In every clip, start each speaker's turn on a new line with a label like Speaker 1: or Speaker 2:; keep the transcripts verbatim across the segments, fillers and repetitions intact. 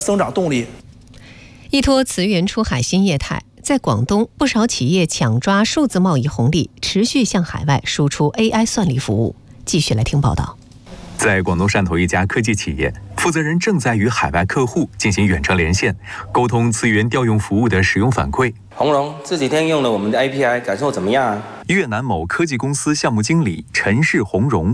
Speaker 1: 增长动力。
Speaker 2: 依托磁源出海新业态，在广东，不少企业抢抓数字贸易红利，持续向海外输出 A I 算力服务。继续来听报道。
Speaker 3: 在广东汕头一家科技企业，负责人正在与海外客户进行远程连线，沟通资源调用服务的使用反馈。
Speaker 4: 红龙这几天用了我们的 A P I， 感受怎么样啊？
Speaker 3: 越南某科技公司项目经理陈氏红荣，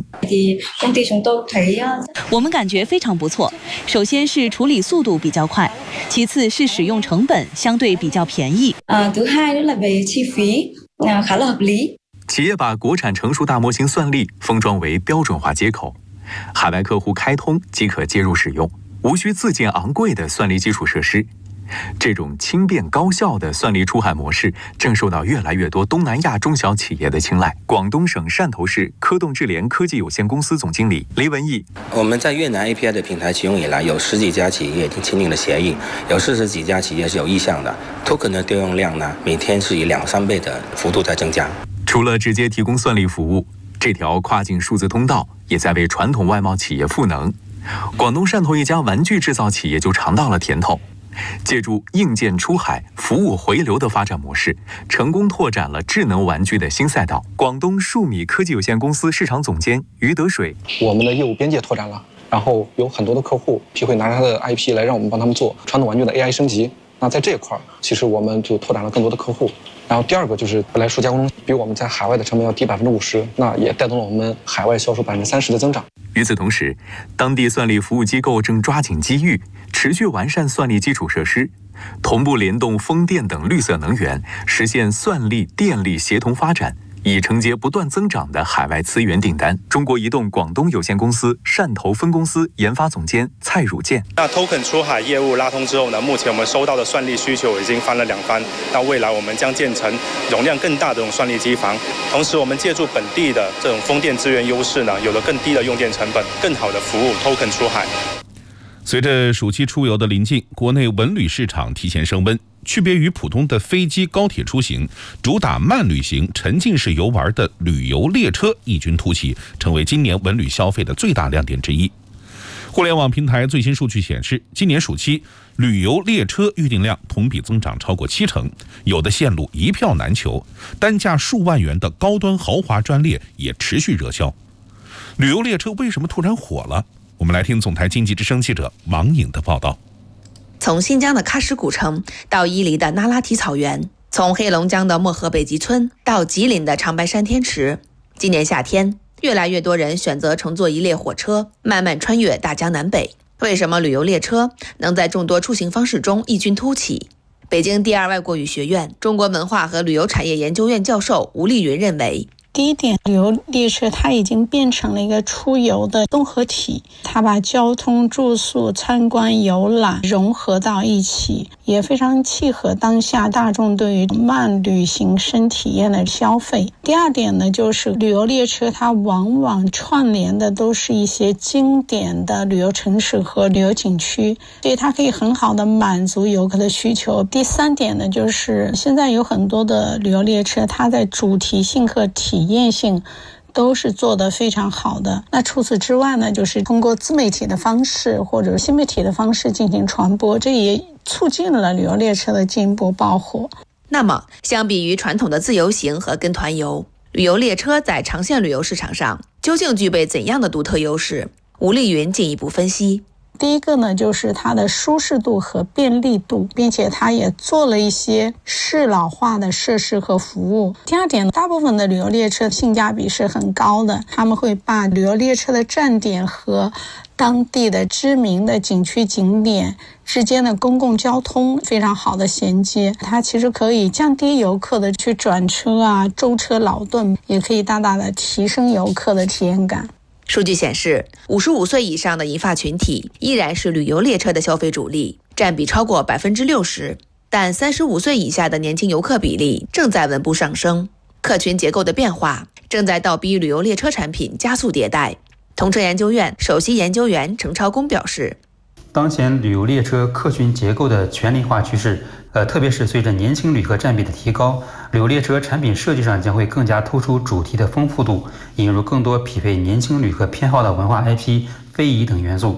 Speaker 5: 我们感觉非常不错。首先是处理速度比较快，其次是使用成本相对比较便宜。
Speaker 6: 啊，thứ hai nữa là về chi phí khá là hợp lý。
Speaker 3: 企业把国产成熟大模型算力封装为标准化接口，海外客户开通即可接入使用，无需自建昂贵的算力基础设施。这种轻便高效的算力出海模式正受到越来越多东南亚中小企业的青睐。广东省汕头市科动智联科技有限公司总经理雷文义，
Speaker 4: 我们在越南 A P I 的平台启用以来，有十几家企业已经签订了协议，有四十几家企业是有意向的。token 的调用量呢，每天是以两三倍的幅度在增加。
Speaker 3: 除了直接提供算力服务，这条跨境数字通道也在为传统外贸企业赋能。广东汕头一家玩具制造企业就尝到了甜头，借助硬件出海、服务回流的发展模式，成功拓展了智能玩具的新赛道。广东数米科技有限公司市场总监于德水，
Speaker 7: 我们的业务边界拓展了，然后有很多的客户批会拿他的 I P 来让我们帮他们做传统玩具的 A I 升级。那在这一块，其实我们就拓展了更多的客户。然后第二个就是来数加工比我们在海外的成本要低百分之五十，那也带动了我们海外销售百分之三十的增长。
Speaker 3: 与此同时，当地算力服务机构正抓紧机遇，持续完善算力基础设施，同步联动风电等绿色能源，实现算力、电力协同发展，以承接不断增长的海外资源订单。中国移动广东有限公司汕头分公司研发总监蔡汝健，
Speaker 8: 那 token 出海业务拉通之后呢，目前我们收到的算力需求已经翻了两番。那未来我们将建成容量更大的这种算力机房，同时我们借助本地的这种风电资源优势呢，有了更低的用电成本，更好的服务 token 出海。
Speaker 9: 随着暑期出游的临近，国内文旅市场提前升温。区别于普通的飞机、高铁出行，主打慢旅行、沉浸式游玩的旅游列车异军突起，成为今年文旅消费的最大亮点之一。互联网平台最新数据显示，今年暑期旅游列车预订量同比增长超过七成，有的线路一票难求，单价数万元的高端豪华专列也持续热销。旅游列车为什么突然火了？我们来听总台经济之声记者王颖的报道。
Speaker 10: 从新疆的喀什古城到伊犁的那拉提草原，从黑龙江的漠河北极村到吉林的长白山天池，今年夏天，越来越多人选择乘坐一列火车，慢慢穿越大江南北。为什么旅游列车能在众多出行方式中异军突起？北京第二外国语学院中国文化和旅游产业研究院教授吴丽云认为，
Speaker 11: 第一点，旅游列车它已经变成了一个出游的综合体，它把交通、住宿、参观、游览融合到一起，也非常契合当下大众对于慢旅行深体验的消费。第二点呢，就是旅游列车它往往串联的都是一些经典的旅游城市和旅游景区，所以它可以很好的满足游客的需求。第三点呢，就是现在有很多的旅游列车，它在主题性和体体验性都是做得非常好的。那除此之外呢，就是通过自媒体的方式或者新媒体的方式进行传播，这也促进了旅游列车的进一步爆火。
Speaker 10: 那么，相比于传统的自由行和跟团游，旅游列车在长线旅游市场上究竟具备怎样的独特优势？吴丽云进一步分析。
Speaker 11: 第一个呢，就是它的舒适度和便利度，并且它也做了一些适老化的设施和服务。第二点，大部分的旅游列车性价比是很高的，他们会把旅游列车的站点和当地的知名的景区景点之间的公共交通非常好的衔接，它其实可以降低游客的去转车啊、舟车劳顿，也可以大大的提升游客的体验感。
Speaker 10: 数据显示，五十五岁以上的银发群体依然是旅游列车的消费主力，占比超过百分之六十。但三十五岁以下的年轻游客比例正在稳步上升，客群结构的变化正在倒逼旅游列车产品加速迭代。同车研究院首席研究员程超公表示，
Speaker 12: 当前旅游列车客群结构的全龄化趋势，呃，特别是随着年轻旅客占比的提高，旅游列车产品设计上将会更加突出主题的丰富度，引入更多匹配年轻旅客偏好的文化 I P、非遗等元素。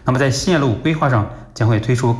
Speaker 12: 那么在线路规划上将会推出